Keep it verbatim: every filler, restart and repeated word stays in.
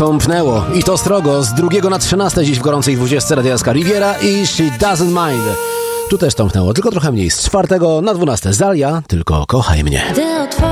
Tąpnęło i to strogo z drugiego na trzynaste dziś w gorącej dwudziestce Radia S K Riviera i She Doesn't Mind. Tu też tąpnęło, tylko trochę mniej. Z czwartego na dwunaste Zalia, tylko kochaj mnie.